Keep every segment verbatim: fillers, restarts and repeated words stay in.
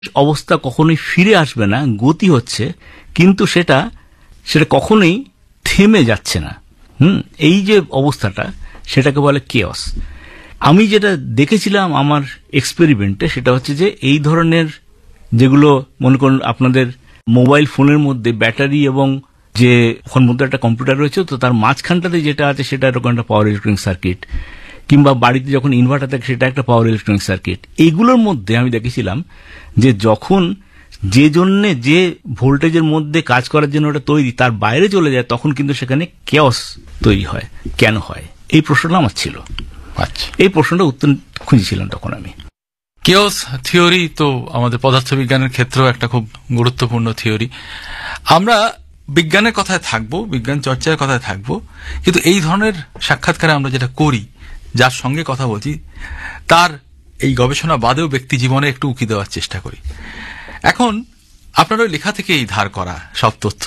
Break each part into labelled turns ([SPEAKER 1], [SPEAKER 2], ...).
[SPEAKER 1] অবস্থা কখনোই ফিরে আসবে না, গতি হচ্ছে, কিন্তু সেটা সেটা কখনোই থেমে যাচ্ছে না। হুম এই যে অবস্থাটা, সেটাকে বলে কেওস। আমি যেটা দেখেছিলাম আমার এক্সপেরিমেন্টে, সেটা হচ্ছে যে এই ধরনের যেগুলো মনে করুন আপনাদের মোবাইল ফোনের মধ্যে ব্যাটারি এবং যে ওখান মধ্যে একটা কম্পিউটার রয়েছে, তো তার মাঝখানটাতে যেটা আছে সেটা এরকম একটা পাওয়ার ইলেকট্রনিক সার্কিট, কিংবা বাড়িতে যখন ইনভার্টার থাকে সেটা একটা পাওয়ার ইলেকট্রনিক সার্কিট। এইগুলোর মধ্যে আমি দেখেছিলাম যে যখন যে জন্য যে ভোল্টেজের মধ্যে কাজ করার জন্য ওটা তৈরি তার বাইরে চলে যায়, তখন কিন্তু সেখানে কেওস তৈরি হয়। কেন হয় এই প্রশ্নটা আমার ছিল।
[SPEAKER 2] আচ্ছা,
[SPEAKER 1] এই প্রশ্নটা উত্তর খুঁজেছিলাম তখন আমি।
[SPEAKER 2] কেওস থিওরি তো আমাদের পদার্থবিজ্ঞানের ক্ষেত্রেও একটা খুব গুরুত্বপূর্ণ থিওরি। আমরা বিজ্ঞানের কথায় থাকবো, বিজ্ঞান চর্চার কথায় থাকবো, কিন্তু এই ধরনের সাক্ষাৎকারে আমরা যেটা করি, যার সঙ্গে কথা বলছি, তার এই গবেষণা বাদেও ব্যক্তি জীবনে একটু উকি দেওয়ার চেষ্টা করি। এখন আপনার ওই লেখা থেকে এই ধার করা সব তথ্য,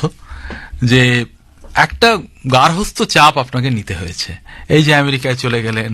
[SPEAKER 2] যে একটা গার্হস্থ্য চাপ আপনাকে নিতে হয়েছে। এই যে আমেরিকায় চলে গেলেন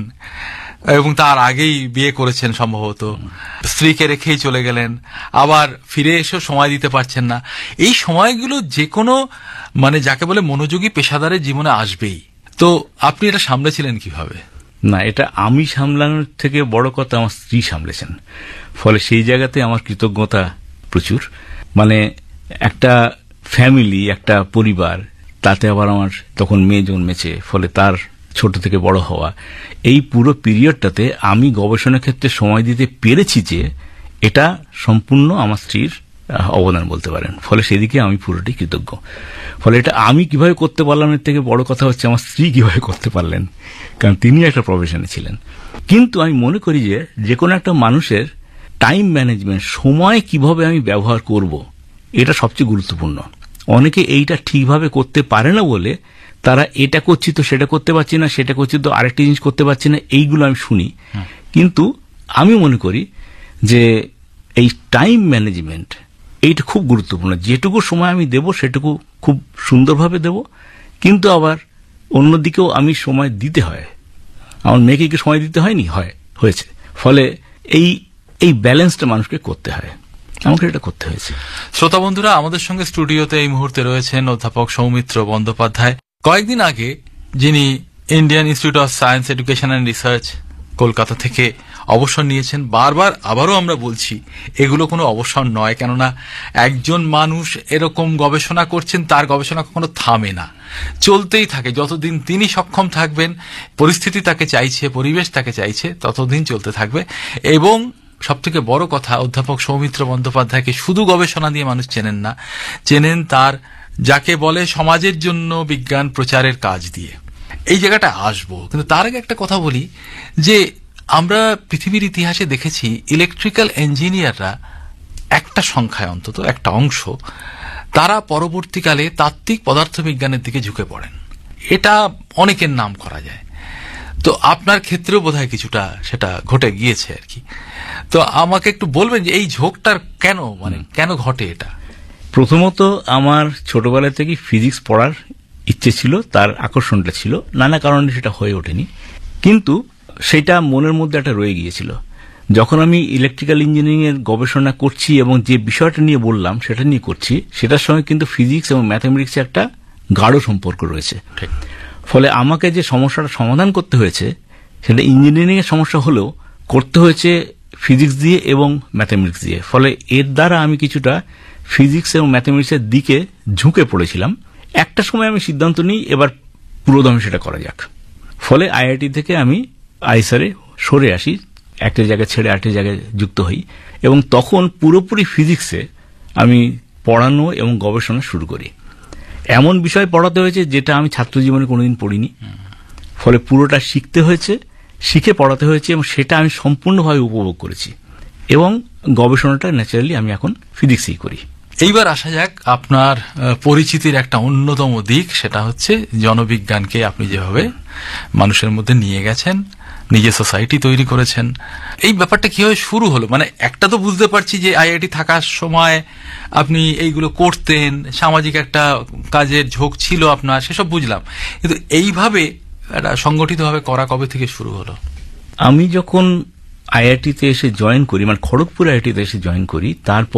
[SPEAKER 2] এবং তার আগেই বিয়ে করেছেন, সম্ভবত স্ত্রীকে রেখেই চলে গেলেন, আবার ফিরে এসেও সময় দিতে পারছেন না। এই সময়গুলো যে কোনো মানে যাকে বলে মনোযোগী পেশাদারের জীবনে আসবেই। তো আপনি এটা সামলেছিলেন কিভাবে?
[SPEAKER 1] না, এটা আমি সামলানোর থেকে বড় কথা আমার স্ত্রী সামলেছেন। ফলে সেই জায়গাতে আমার কৃতজ্ঞতা প্রচুর। মানে একটা ফ্যামিলি, একটা পরিবার, তাতে আবার আমার তখন মেয়ে জন্মেছে, ফলে তার ছোট থেকে বড় হওয়া, এই পুরো পিরিয়ডটাতে আমি গবেষণার ক্ষেত্রে সময় দিতে পেরেছি, যে এটা সম্পূর্ণ আমার স্ত্রীর অবদান বলতে পারেন। ফলে সেদিকে আমি পুরোটাই কৃতজ্ঞ। ফলে এটা আমি কিভাবে করতে পারলাম, এর থেকে বড় কথা হচ্ছে আমার স্ত্রী কিভাবে করতে পারলেন, কারণ তিনি একটা প্রফেশনে ছিলেন। কিন্তু আমি মনে করি যে যে কোনো একটা মানুষের টাইম ম্যানেজমেন্ট, সময় কিভাবে আমি ব্যবহার করব, এটা সবচেয়ে গুরুত্বপূর্ণ। অনেকে এইটা ঠিকভাবে করতে পারে না বলে তারা এটা করছি তো সেটা করতে পারছি না, সেটা করছি তো আরেকটা জিনিস করতে পারছি না, এইগুলো আমি শুনি। কিন্তু আমি মনে করি যে এই টাইম ম্যানেজমেন্ট এইটা খুব গুরুত্বপূর্ণ। যেটুকু সময় আমি দেব সেটুকু খুব সুন্দরভাবে দেব, কিন্তু আবার অন্যদিকেও আমি সময় দিতে হয়। আমার মেয়েকে কি সময় দিতে হয়নি? হয়, হয়েছে। ফলে এই এই ব্যালেন্সটা মানুষকে করতে হয়, আমাকে এটা করতে হয়েছে।
[SPEAKER 2] শ্রোতা বন্ধুরা, আমাদের সঙ্গে স্টুডিওতে এই মুহূর্তে রয়েছেন অধ্যাপক সৌমিত্র বন্দ্যোপাধ্যায়। কয়েকদিন আগে যিনি Indian institute of science education and research Kolkata থেকে অবসর নিয়েছেন। বারবার আবারও আমরা বলছি, এগুলো কোনো অবসর নয়, কেননা একজন মানুষ এরকম গবেষণা করছেন, তার গবেষণা কখনো থামে না, চলতেই থাকে। যতদিন তিনি সক্ষম থাকবেন, পরিস্থিতি তাকে চাইছে, পরিবেশ তাকে চাইছে, ততদিন চলতে থাকবে। এবং সবথেকে বড় কথা, অধ্যাপক সৌমিত্র বন্দ্যোপাধ্যায়কে শুধু গবেষণা দিয়ে মানুষ চেনেন না, চেনেন তার যাকে বলে সমাজের জন্য বিজ্ঞান প্রচারের কাজ দিয়ে। এই জায়গাটা আসবো, কিন্তু তার আগে একটা কথা বলি, যে আমরা পৃথিবীর ইতিহাসে দেখেছি ইলেকট্রিক্যাল ইঞ্জিনিয়াররা একটা সংখ্যায়, অন্তত একটা অংশ, তারা পরবর্তীকালে তাত্ত্বিক পদার্থবিজ্ঞানের দিকে ঝুঁকে পড়েন। এটা অনেকের নাম করা যায়। তো আপনার ক্ষেত্রেও বোধহয় কিছুটা সেটা ঘটে গিয়েছে আর কি। তো আমাকে একটু বলবেন যে এই ঝোঁকটার কেন, মানে কেন ঘটে এটা?
[SPEAKER 1] প্রথমত আমার ছোটবেলা থেকে ফিজিক্স পড়ার ইচ্ছে ছিল, তার আকর্ষণটা ছিল, নানা কারণে সেটা হয়ে ওঠেনি, কিন্তু সেটা মনের মধ্যে একটা রয়ে গিয়েছিল। যখন আমি ইলেকট্রিক্যাল ইঞ্জিনিয়ারিং এর গবেষণা করছি এবং যে বিষয়টা নিয়ে বললাম সেটা নিয়ে করছি, সেটার সঙ্গে কিন্তু ফিজিক্স এবং ম্যাথামেটিক্সের একটা গাঢ় সম্পর্ক রয়েছে। ফলে আমাকে যে সমস্যাটা সমাধান করতে হয়েছে, সেটা ইঞ্জিনিয়ারিং এর সমস্যা হলেও করতে হয়েছে ফিজিক্স দিয়ে এবং ম্যাথামেটিক্স দিয়ে। ফলে এর দ্বারা আমি কিছুটা ফিজিক্স এবং ম্যাথামেটিক্সের দিকে ঝুঁকে পড়েছিলাম। একটা সময় আমি সিদ্ধান্ত নিই, এবার পুরোদমে সেটা করা যাক। ফলে আইআইটি থেকে আমি আইএসআরে সরে আসি, একটা জায়গায় ছেড়ে আরেকটা জায়গায় যুক্ত হই, এবং তখন পুরোপুরি ফিজিক্সে আমি পড়ানো এবং গবেষণা শুরু করি। এমন বিষয় পড়াতে হয়েছে যেটা আমি ছাত্র জীবনে কোনোদিন পড়িনি। ফলে পুরোটা শিখতে হয়েছে, শিখে পড়াতে হয়েছে, এবং সেটা আমি সম্পূর্ণভাবে উপভোগ করেছি। এবং গবেষণাটা ন্যাচারালি আমি এখন ফিজিক্সেই করি।
[SPEAKER 2] এইবার আসা যাক আপনার পরিচিতির একটা অন্যতম দিক, সেটা হচ্ছে জনবিজ্ঞানকে আপনি যেভাবে মানুষের মধ্যে নিয়ে গেছেন, নিজে সোসাইটি তৈরি করেছেন। এই ব্যাপারটা কিভাবে শুরু হলো? মানে একটা তো বুঝতে পারছি যে আইআইটি থাকার সময় আপনি এইগুলো করতেন, সামাজিক একটা কাজের ঝোঁক ছিল আপনার, সেসব বুঝলাম, কিন্তু এইভাবে একটা সংগঠিতভাবে করা কবে থেকে শুরু হলো?
[SPEAKER 1] আমি যখন আইআইটিতে এসে জয়েন করি, মানে খড়গপুর আইআইটিতে এসে জয়েন করি, তারপর